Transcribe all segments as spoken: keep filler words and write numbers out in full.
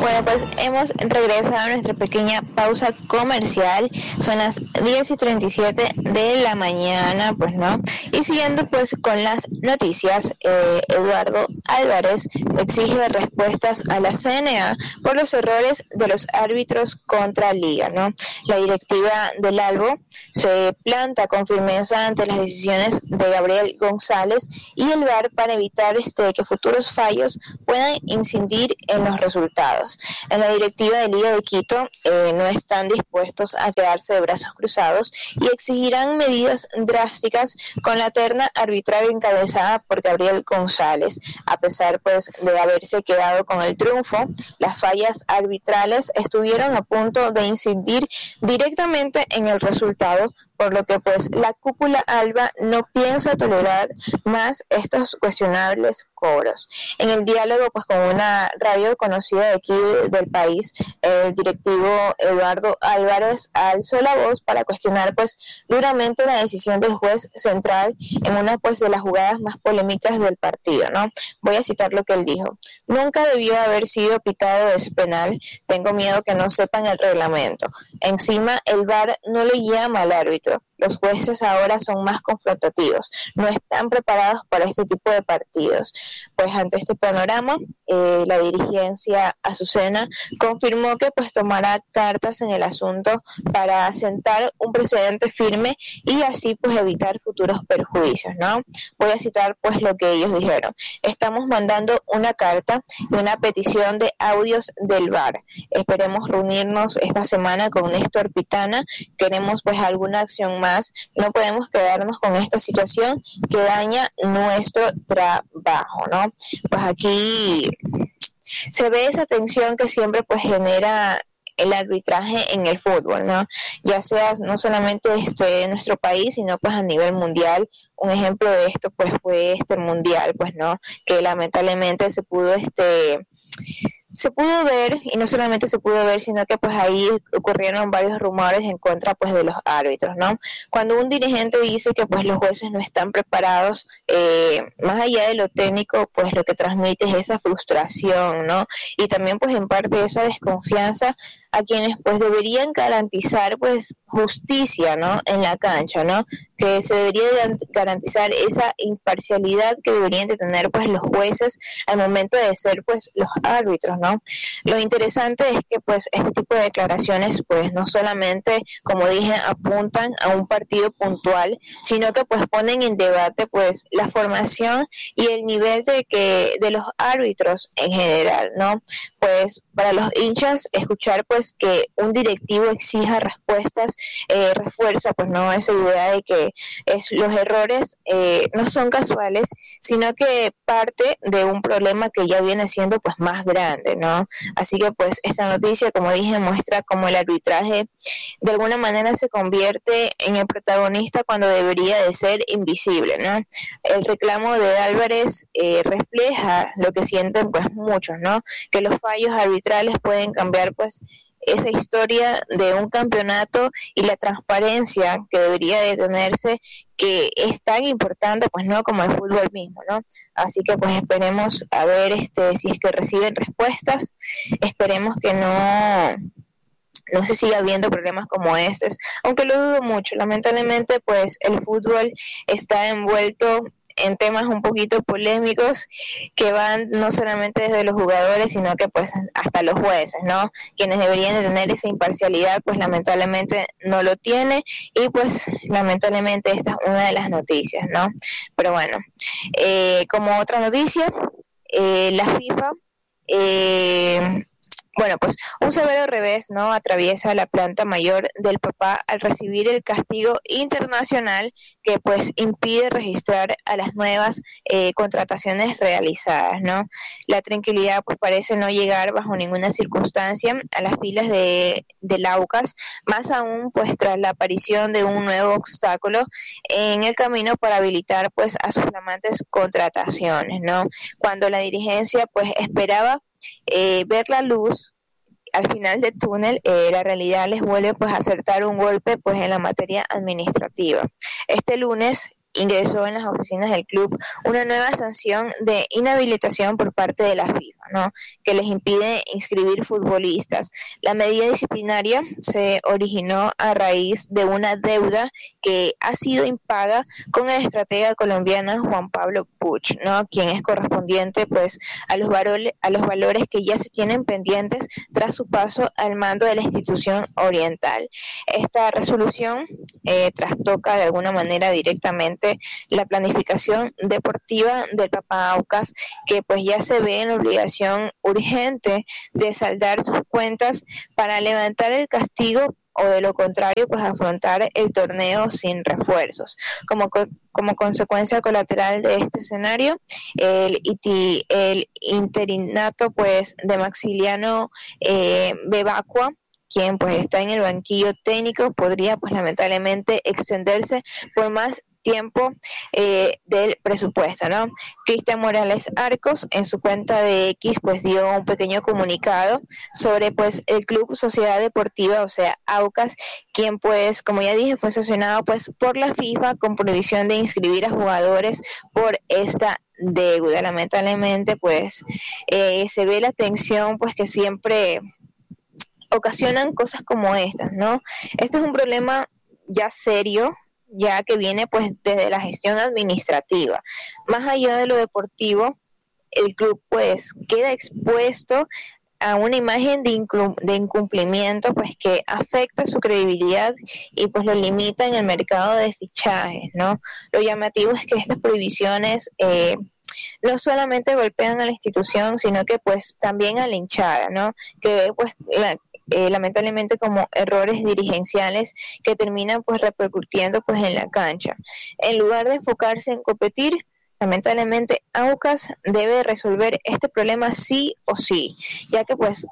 Bueno, pues hemos regresado a nuestra pequeña pausa comercial. Son las diez y treinta y siete de la mañana, pues no. Y siguiendo pues con las noticias, eh, Eduardo Álvarez exige respuestas a la C N A por los errores de los árbitros contra Liga, ¿no? La directiva del Albo se planta con firmeza ante las decisiones de Gabriel González y el V A R para evitar este que futuros fallos puedan incidir en los resultados. En la directiva de Liga de Quito eh, no están dispuestos a quedarse de brazos cruzados y exigirán medidas drásticas con la terna arbitral encabezada por Gabriel González. A pesar pues de haberse quedado con el triunfo, las fallas arbitrales estuvieron a punto de incidir directamente en el resultado, por lo que pues la cúpula alba no piensa tolerar más estos cuestionables cobros. En el diálogo pues con una radio conocida de aquí del país, el directivo Eduardo Álvarez alzó la voz para cuestionar pues duramente la decisión del juez central en una pues de las jugadas más polémicas del partido, ¿no? Voy a citar lo que él dijo: nunca debió haber sido pitado ese penal, tengo miedo que no sepan el reglamento. Encima el V A R no le llama al árbitro. Los jueces ahora son más confrontativos, no están preparados para este tipo de partidos. Pues ante este panorama, eh, la dirigencia azucena confirmó que pues tomará cartas en el asunto para asentar un precedente firme y así pues evitar futuros perjuicios, ¿no? Voy a citar pues lo que ellos dijeron: estamos mandando una carta y una petición de audios del V A R. Esperemos reunirnos esta semana con Néstor Pitana, queremos pues alguna acción más. No podemos quedarnos con esta situación que daña nuestro trabajo, ¿no? Pues aquí se ve esa tensión que siempre pues genera el arbitraje en el fútbol, ¿no? Ya sea no solamente este en nuestro país, sino pues a nivel mundial. Un ejemplo de esto pues fue este mundial, pues no, que lamentablemente se pudo este se pudo ver, y no solamente se pudo ver, sino que pues ahí ocurrieron varios rumores en contra pues de los árbitros, ¿no? Cuando un dirigente dice que pues los jueces no están preparados, eh, más allá de lo técnico, pues lo que transmite es esa frustración, ¿no? Y también pues en parte esa desconfianza a quienes pues deberían garantizar pues justicia, ¿no? En la cancha, ¿no? Que se debería garantizar esa imparcialidad que deberían de tener pues los jueces al momento de ser pues los árbitros, ¿no? Lo interesante es que pues este tipo de declaraciones pues no solamente, como dije, apuntan a un partido puntual, sino que pues ponen en debate pues la formación y el nivel de que de los árbitros en general, ¿no? Pues para los hinchas escuchar pues que un directivo exija respuestas eh, refuerza pues no esa idea de que es, los errores eh, no son casuales, sino que parte de un problema que ya viene siendo pues más grande, ¿no? Así que pues esta noticia, como dije, muestra cómo el arbitraje de alguna manera se convierte en el protagonista cuando debería de ser invisible, ¿no? El reclamo de Álvarez eh, refleja lo que sienten pues muchos, ¿no? Que los fallos arbitrales pueden cambiar pues esa historia de un campeonato y la transparencia que debería de tenerse, que es tan importante pues no como el fútbol mismo, ¿no? Así que pues esperemos a ver este si es que reciben respuestas, esperemos que no no se siga viendo problemas como estos, aunque lo dudo mucho. Lamentablemente pues el fútbol está envuelto en temas un poquito polémicos que van no solamente desde los jugadores, sino que pues hasta los jueces, ¿no? Quienes deberían de tener esa imparcialidad, pues lamentablemente no lo tiene, y pues lamentablemente esta es una de las noticias, ¿no? Pero bueno, eh, como otra noticia, eh, la FIFA eh, Bueno, pues un severo revés, ¿no?, atraviesa la planta mayor del Papá al recibir el castigo internacional que pues impide registrar a las nuevas eh, contrataciones realizadas, ¿no? La tranquilidad pues parece no llegar bajo ninguna circunstancia a las filas de del Aucas, más aún pues tras la aparición de un nuevo obstáculo en el camino para habilitar pues a sus flamantes contrataciones, ¿no? Cuando la dirigencia pues esperaba Eh, ver la luz al final del túnel, eh, la realidad les vuelve pues a acertar un golpe pues en la materia administrativa. Este lunes ingresó en las oficinas del club una nueva sanción de inhabilitación por parte de la FIFA, ¿no? Que les impide inscribir futbolistas. La medida disciplinaria se originó a raíz de una deuda que ha sido impaga con el estratega colombiano Juan Pablo Puch, ¿no? Quien es correspondiente pues a los valores, a los valores que ya se tienen pendientes tras su paso al mando de la institución oriental. Esta resolución eh, trastoca de alguna manera directamente la planificación deportiva del Papa Aucas, que pues ya se ve en la obligación urgente de saldar sus cuentas para levantar el castigo, o de lo contrario pues afrontar el torneo sin refuerzos. Como co- como consecuencia colateral de este escenario, el, iti, el interinato pues de Maximiliano eh, Bebacqua, quien pues está en el banquillo técnico, podría pues lamentablemente extenderse por más tiempo eh, del presupuesto, ¿no? Cristian Morales Arcos en su cuenta de X pues dio un pequeño comunicado sobre pues el Club Sociedad Deportiva, o sea Aucas, quien pues como ya dije fue sancionado pues por la FIFA con prohibición de inscribir a jugadores por esta deuda. Lamentablemente pues eh, se ve la tensión pues que siempre ocasionan cosas como estas, ¿no? Este es un problema ya serio, ya que viene pues desde la gestión administrativa. Más allá de lo deportivo, el club pues queda expuesto a una imagen de, inclu- de incumplimiento pues que afecta su credibilidad y pues lo limita en el mercado de fichajes, ¿no? Lo llamativo es que estas prohibiciones eh, no solamente golpean a la institución, sino que pues también a la hinchada, ¿no? Que pues la, eh, lamentablemente como errores dirigenciales que terminan pues repercutiendo pues en la cancha. En lugar de enfocarse en competir, lamentablemente Aucas debe resolver este problema sí o sí, ya que pues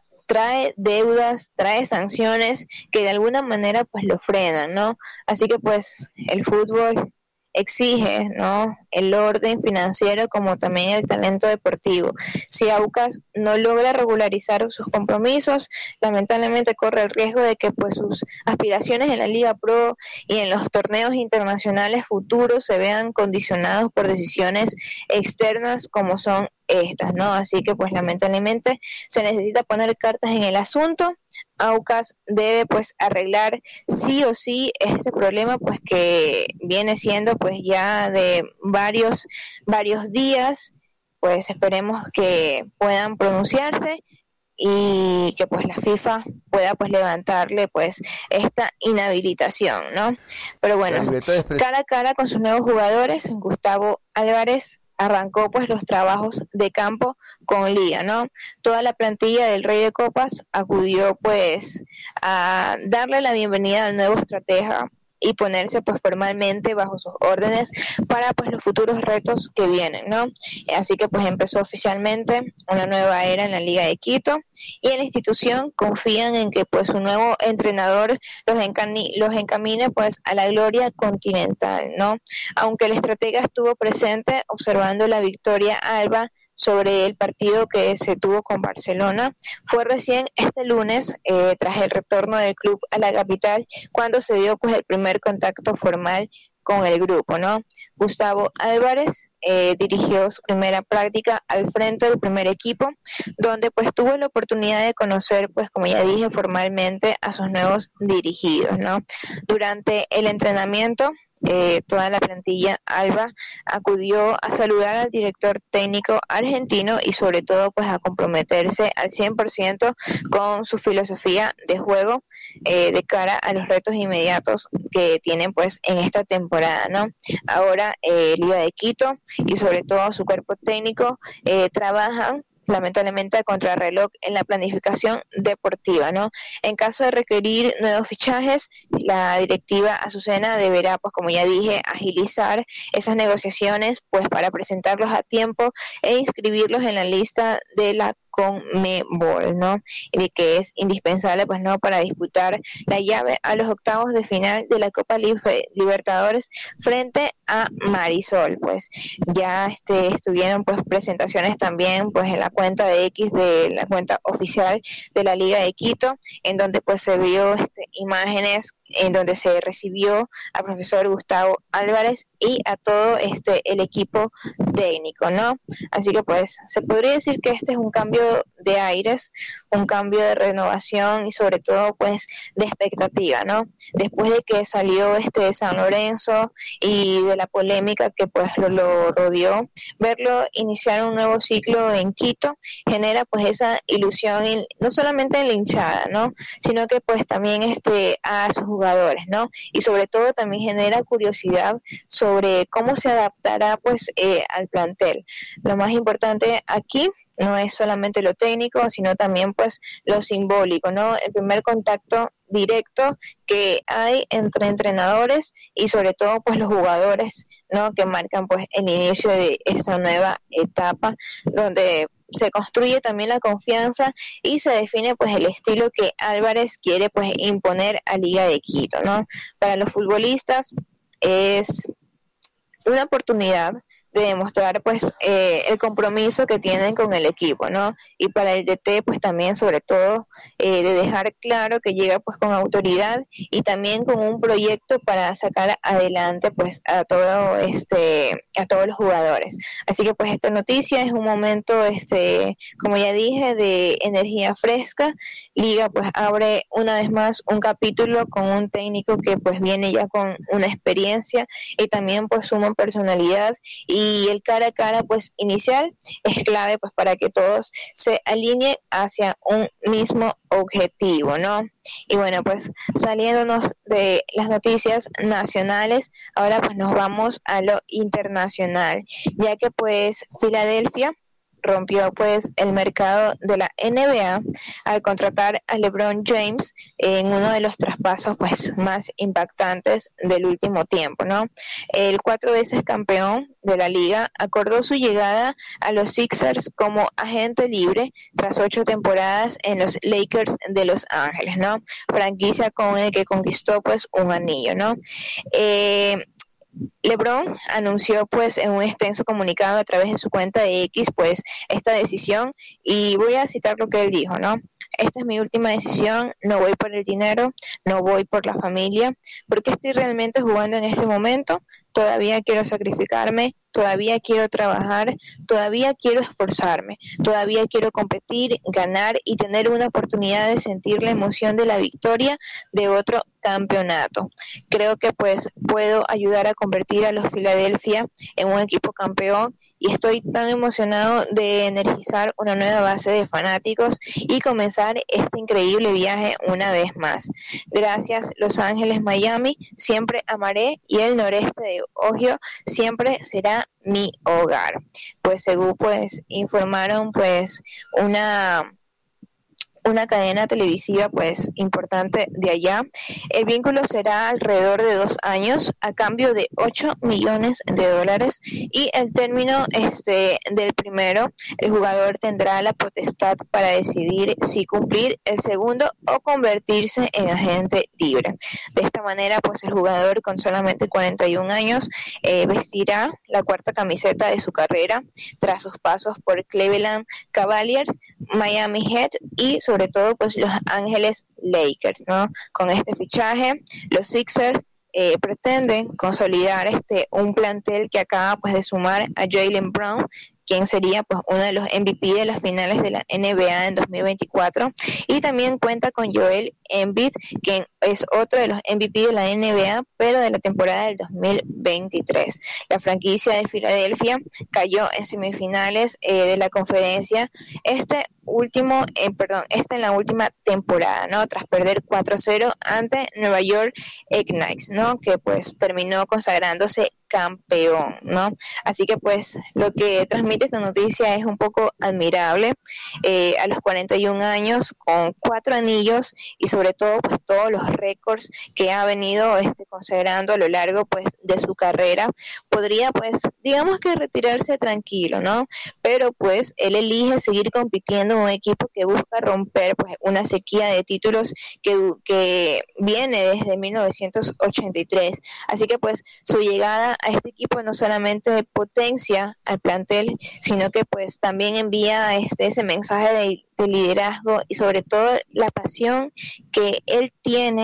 trae deudas, trae sanciones que de alguna manera pues lo frenan, ¿no? Así que pues el fútbol exige, ¿no?, el orden financiero como también el talento deportivo. Si Aucas no logra regularizar sus compromisos, lamentablemente corre el riesgo de que pues sus aspiraciones en la Liga Pro y en los torneos internacionales futuros se vean condicionados por decisiones externas como son estas, ¿no? Así que pues lamentablemente se necesita poner cartas en el asunto. Aucas debe pues arreglar sí o sí este problema pues que viene siendo pues ya de varios varios días. Pues esperemos que puedan pronunciarse y que pues la FIFA pueda pues levantarle pues esta inhabilitación, ¿no? Pero bueno, cara a cara con sus nuevos jugadores, Gustavo Álvarez arrancó pues los trabajos de campo con Liga, ¿no? Toda la plantilla del Rey de Copas acudió pues a darle la bienvenida al nuevo estratega y ponerse pues formalmente bajo sus órdenes para pues los futuros retos que vienen, ¿no? Así que pues empezó oficialmente una nueva era en la Liga de Quito y en la institución confían en que pues su nuevo entrenador los, encani- los encamine pues a la gloria continental, ¿no? Aunque el estratega estuvo presente observando la victoria alba sobre el partido que se tuvo con Barcelona, fue recién este lunes, eh, tras el retorno del club a la capital, cuando se dio pues el primer contacto formal con el grupo, ¿no? Gustavo Álvarez eh, dirigió su primera práctica al frente del primer equipo, donde pues tuvo la oportunidad de conocer, pues como ya dije, formalmente a sus nuevos dirigidos, ¿no? Durante el entrenamiento, Eh, toda la plantilla alba acudió a saludar al director técnico argentino y sobre todo pues a comprometerse al cien por ciento con su filosofía de juego eh, de cara a los retos inmediatos que tienen pues en esta temporada, ¿no? Ahora eh, Liga de Quito y sobre todo su cuerpo técnico eh, trabajan lamentablemente a contrarreloj en la planificación deportiva, ¿no? En caso de requerir nuevos fichajes, la directiva azucena deberá, pues como ya dije, agilizar esas negociaciones, pues para presentarlos a tiempo e inscribirlos en la lista de la CONMEBOL, ¿no? Y que es indispensable, pues no, para disputar la llave a los octavos de final de la Copa Libre, Libertadores frente a Marisol. Pues ya este estuvieron pues presentaciones también pues en la cuenta de X de la cuenta oficial de la Liga de Quito, en donde pues se vio este, imágenes en donde se recibió al profesor Gustavo Álvarez y a todo este el equipo técnico, ¿no? Así que pues se podría decir que este es un cambio de aires, un cambio de renovación y sobre todo pues de expectativa, ¿no? Después de que salió este de San Lorenzo y de la polémica que pues lo, lo rodeó, verlo iniciar un nuevo ciclo en Quito genera pues esa ilusión en, no solamente en la hinchada, ¿no? Sino que pues también este a sus jugadores, ¿no? Y sobre todo también genera curiosidad sobre cómo se adaptará pues eh, al plantel. Lo más importante aquí no es solamente lo técnico, sino también pues lo simbólico, ¿no? El primer contacto directo que hay entre entrenadores y sobre todo pues los jugadores, ¿no? Que marcan pues el inicio de esta nueva etapa donde se construye también la confianza y se define pues el estilo que Álvarez quiere pues imponer a Liga de Quito, ¿no? Para los futbolistas es una oportunidad de demostrar pues eh, el compromiso que tienen con el equipo, ¿no? Y para el D T pues también sobre todo eh, de dejar claro que llega pues con autoridad y también con un proyecto para sacar adelante pues a todo este a todos los jugadores. Así que pues esta noticia es un momento este como ya dije de energía fresca. Liga pues abre una vez más un capítulo con un técnico que pues viene ya con una experiencia y también pues suma personalidad y y el cara a cara pues inicial es clave pues para que todos se alineen hacia un mismo objetivo, ¿no? Y bueno, pues saliéndonos de las noticias nacionales, ahora pues nos vamos a lo internacional, ya que pues Filadelfia rompió pues el mercado de la N B A al contratar a LeBron James en uno de los traspasos pues más impactantes del último tiempo, ¿no? El cuatro veces campeón de la liga acordó su llegada a los Sixers como agente libre tras ocho temporadas en los Lakers de Los Ángeles, ¿no? Franquicia con el que conquistó pues un anillo, ¿no? Eh, LeBron anunció pues en un extenso comunicado a través de su cuenta de X pues esta decisión y voy a citar lo que él dijo, ¿no? Esta es mi última decisión, no voy por el dinero, no voy por la familia, porque estoy realmente jugando en este momento, todavía quiero sacrificarme, todavía quiero trabajar, todavía quiero esforzarme, todavía quiero competir, ganar y tener una oportunidad de sentir la emoción de la victoria de otro campeonato. Creo que pues puedo ayudar a convertir a los Philadelphia en un equipo campeón y estoy tan emocionado de energizar una nueva base de fanáticos y comenzar este increíble viaje una vez más. Gracias Los Ángeles, Miami, siempre amaré y el noreste de Ohio siempre será mi hogar. Pues según pues informaron pues una una cadena televisiva pues importante de allá. El vínculo será alrededor de dos años a cambio de ocho millones de dólares y el término este del primero, el jugador tendrá la potestad para decidir si cumplir el segundo o convertirse en agente libre. De esta manera pues el jugador con solamente cuarenta y un años eh, vestirá la cuarta camiseta de su carrera tras sus pasos por Cleveland Cavaliers, Miami Heat y sobre todo pues Los Ángeles Lakers, ¿no? Con este fichaje, los Sixers eh, pretenden consolidar este un plantel que acaba pues de sumar a Jaylen Brown, quien sería pues uno de los M V P de las finales de la N B A en dos mil veinticuatro, y también cuenta con Joel Embiid, quien es otro de los M V P de la N B A, pero de la temporada del dos mil veintitrés. La franquicia de Filadelfia cayó en semifinales eh, de la conferencia este último, eh, perdón, esta en la última temporada, ¿no? Tras perder cuatro cero ante Nueva York Knicks, ¿no? Que pues terminó consagrándose campeón, ¿no? Así que pues lo que transmite esta noticia es un poco admirable. Eh, a los cuarenta y un años, con cuatro anillos y sobre todo pues todos los récords que ha venido este consagrando a lo largo pues de su carrera, podría pues digamos que retirarse tranquilo, ¿no? Pero pues él elige seguir compitiendo en un equipo que busca romper pues una sequía de títulos que, que viene desde mil novecientos ochenta y tres. Así que pues su llegada a este equipo no solamente potencia al plantel, sino que pues también envía este ese mensaje de, de liderazgo y sobre todo la pasión que él tiene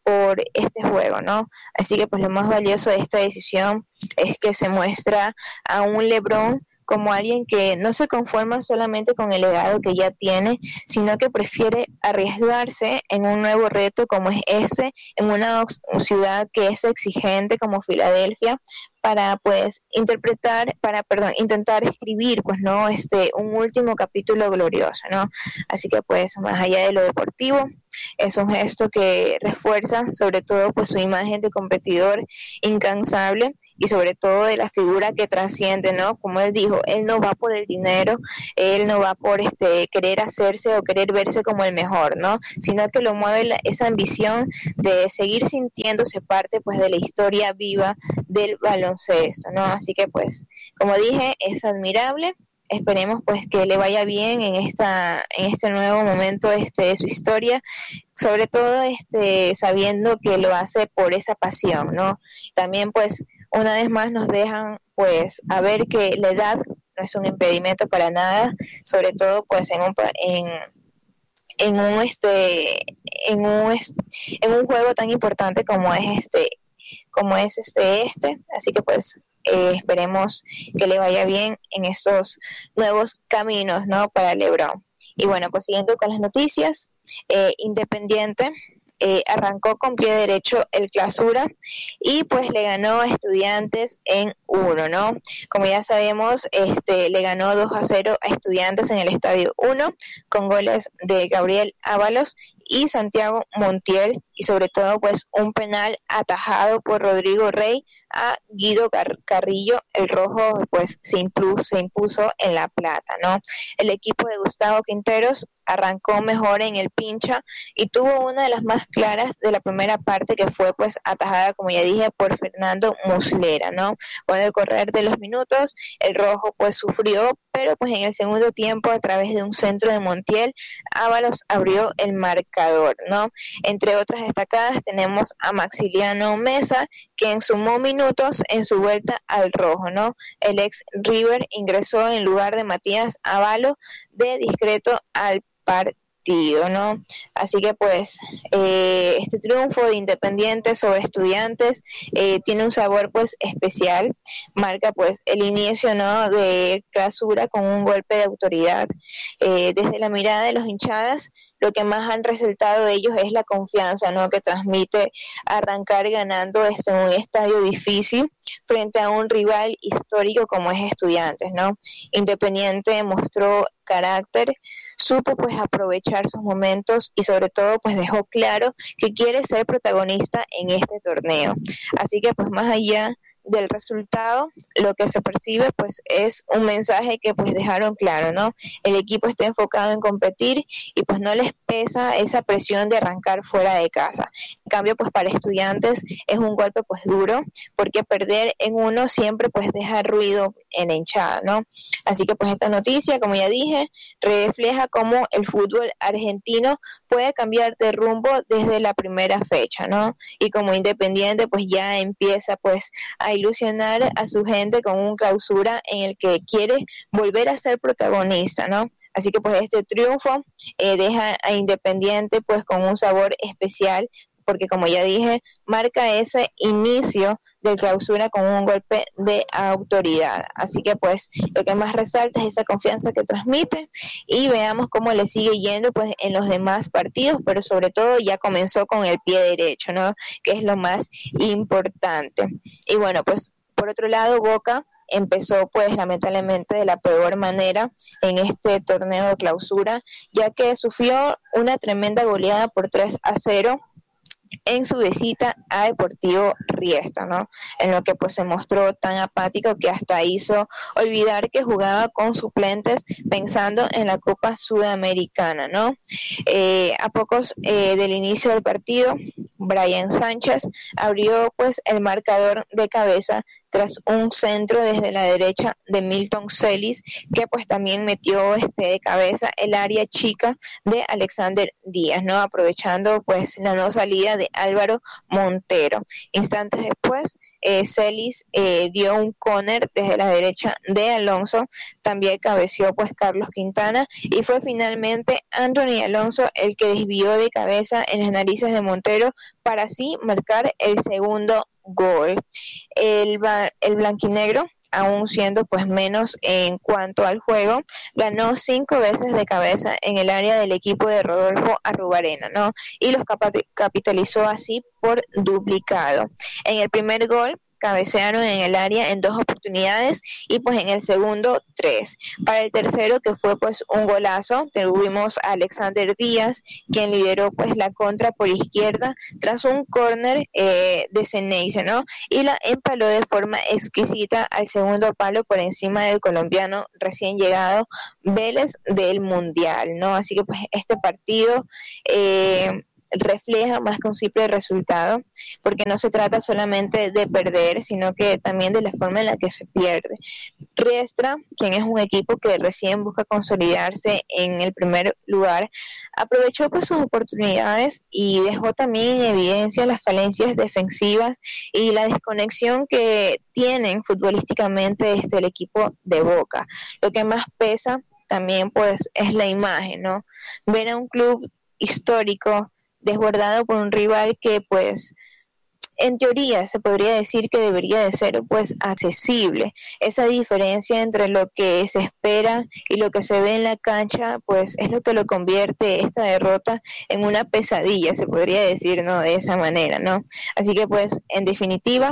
por este juego, ¿no? Así que pues lo más valioso de esta decisión es que se muestra a un LeBron como alguien que no se conforma solamente con el legado que ya tiene, sino que prefiere arriesgarse en un nuevo reto como es ese, en una ciudad que es exigente como Filadelfia, para pues interpretar, para perdón, intentar escribir pues no este un último capítulo glorioso, ¿no? Así que pues más allá de lo deportivo, es un gesto que refuerza sobre todo pues su imagen de competidor incansable y sobre todo de la figura que trasciende, ¿no? Como él dijo, él no va por el dinero, él no va por este querer hacerse o querer verse como el mejor, ¿no? Sino que lo mueve la, esa ambición de seguir sintiéndose parte pues de la historia viva del baloncesto, ¿no? Así que pues, como dije, es admirable. Esperemos pues que le vaya bien en esta en este nuevo momento este de su historia, sobre todo este sabiendo que lo hace por esa pasión, ¿no? También pues una vez más nos dejan pues a ver que la edad no es un impedimento para nada, sobre todo pues en un en en un este en un en un juego tan importante como es este como es este este, así que pues eh, esperemos que le vaya bien en estos nuevos caminos, ¿no? Para LeBron. Y bueno, pues siguiendo con las noticias, eh, Independiente eh, arrancó con pie derecho el Clausura y pues le ganó a Estudiantes en uno, ¿no? Como ya sabemos, este le ganó dos a cero a Estudiantes en el Estadio uno con goles de Gabriel Ábalos y Santiago Montiel, y sobre todo pues un penal atajado por Rodrigo Rey a Guido Car- Carrillo. El rojo pues se impuso, se impuso en la plata, ¿no? El equipo de Gustavo Quinteros arrancó mejor en el pincha y tuvo una de las más claras de la primera parte, que fue pues atajada, como ya dije, por Fernando Muslera, ¿no? Con el correr de los minutos, el rojo pues sufrió, pero pues en el segundo tiempo, a través de un centro de Montiel, Ábalos abrió el marcador, ¿no? Entre otras destacadas tenemos a Maximiliano Mesa, quien sumó minutos en su vuelta al rojo, ¿no? El ex River ingresó en lugar de Matías Ábalos de discreto al partido, ¿no? Así que pues eh, este triunfo de Independiente sobre Estudiantes eh, tiene un sabor pues especial, marca pues el inicio, ¿no? De Clausura con un golpe de autoridad. Eh, desde la mirada de los hinchadas, lo que más han resaltado de ellos es la confianza, ¿no? Que transmite arrancar ganando este, un estadio difícil frente a un rival histórico como es Estudiantes, ¿no? Independiente mostró carácter, supo pues aprovechar sus momentos y sobre todo pues dejó claro que quiere ser protagonista en este torneo. Así que pues más allá del resultado, lo que se percibe pues es un mensaje que pues dejaron claro, ¿no? El equipo está enfocado en competir y pues no les pesa esa presión de arrancar fuera de casa. En cambio pues para Estudiantes es un golpe pues duro, porque perder en uno siempre pues deja ruido en la hinchada, ¿no? Así que pues esta noticia, como ya dije, refleja cómo el fútbol argentino puede cambiar de rumbo desde la primera fecha, ¿no? Y como Independiente pues ya empieza pues a ilusionar a su gente con un Clausura en el que quiere volver a ser protagonista, ¿no? Así que pues este triunfo eh, deja a Independiente pues con un sabor especial, porque como ya dije, marca ese inicio del Clausura con un golpe de autoridad. Así que pues lo que más resalta es esa confianza que transmite, y veamos cómo le sigue yendo pues en los demás partidos, pero sobre todo ya comenzó con el pie derecho, ¿no? Que es lo más importante. Y bueno, pues por otro lado, Boca empezó pues lamentablemente de la peor manera en este torneo de Clausura, ya que sufrió una tremenda goleada por tres a cero en su visita a Deportivo Riestra, ¿no? En lo que pues se mostró tan apático que hasta hizo olvidar que jugaba con suplentes pensando en la Copa Sudamericana, ¿no? Eh, a pocos eh, del inicio del partido, Brian Sánchez abrió pues el marcador de cabeza tras un centro desde la derecha de Milton Celis, que pues también metió este de cabeza el área chica de Alexander Díaz, ¿no? Aprovechando pues la no salida de Álvaro Montero. Instantes después, eh, Celis eh, dio un córner desde la derecha de Alonso, también cabeció pues Carlos Quintana y fue finalmente Anthony Alonso el que desvió de cabeza en las narices de Montero para así marcar el segundo gol. El, el blanquinegro, aún siendo pues menos en cuanto al juego, ganó cinco veces de cabeza en el área del equipo de Rodolfo Arrubarena, ¿no? Y los capitalizó así por duplicado. En el primer gol cabecearon en el área en dos oportunidades y pues en el segundo tres. Para el tercero, que fue pues un golazo, tuvimos a Alexander Díaz, quien lideró pues la contra por izquierda tras un córner eh, de Ceneice, ¿no? Y la empaló de forma exquisita al segundo palo por encima del colombiano recién llegado Vélez del Mundial, ¿no? Así que pues este partido eh, refleja más que un simple resultado, porque no se trata solamente de perder, sino que también de la forma en la que se pierde. Riestra, quien es un equipo que recién busca consolidarse en el primer lugar, aprovechó pues sus oportunidades y dejó también en evidencia las falencias defensivas y la desconexión que tienen futbolísticamente este el equipo de Boca. Lo que más pesa también pues es la imagen, ¿no? Ver a un club histórico desbordado por un rival que pues en teoría se podría decir que debería de ser pues accesible. Esa diferencia entre lo que se espera y lo que se ve en la cancha pues es lo que lo convierte esta derrota en una pesadilla, se podría decir, ¿no? De esa manera, ¿no? Así que pues en definitiva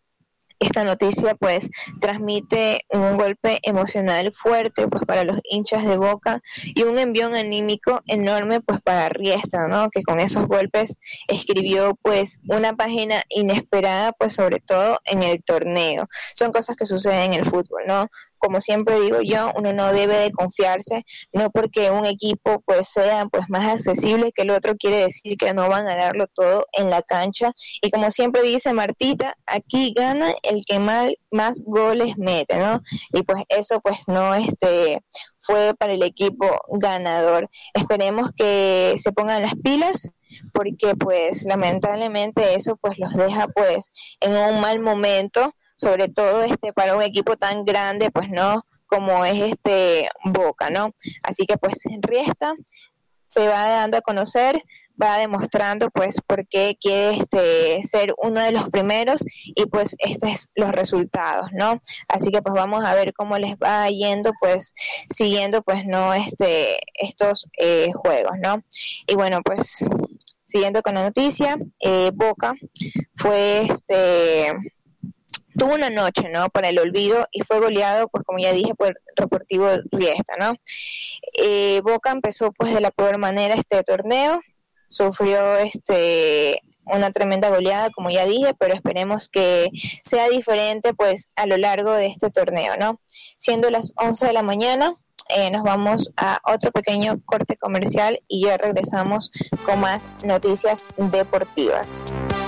esta noticia pues transmite un golpe emocional fuerte pues para los hinchas de Boca y un envión anímico enorme pues para Riestra, ¿no? Que con esos golpes escribió pues una página inesperada pues sobre todo en el torneo. Son cosas que suceden en el fútbol, ¿no? Como siempre digo yo, uno no debe de confiarse, no porque un equipo pues sea pues más accesible que el otro quiere decir que no van a darlo todo en la cancha, y como siempre dice Martita, aquí gana el que más, más goles mete, ¿no? Y pues eso pues no este fue para el equipo ganador. Esperemos que se pongan las pilas, porque pues lamentablemente eso pues los deja pues en un mal momento, sobre todo este para un equipo tan grande pues no como es este Boca, ¿no? Así que pues Riestra se va dando a conocer, va demostrando pues por qué quiere este ser uno de los primeros y pues estos es los resultados, ¿no? Así que pues vamos a ver cómo les va yendo pues siguiendo pues no este estos eh, juegos, ¿no? Y bueno, pues siguiendo con la noticia, eh, Boca fue este tuvo una noche, ¿no? Para el olvido y fue goleado, pues como ya dije, por Deportivo Riestra, ¿no? Eh, Boca empezó pues de la peor manera este torneo, sufrió este una tremenda goleada, como ya dije, pero esperemos que sea diferente pues a lo largo de este torneo, ¿no? Siendo las once de la mañana, eh, nos vamos a otro pequeño corte comercial y ya regresamos con más noticias deportivas.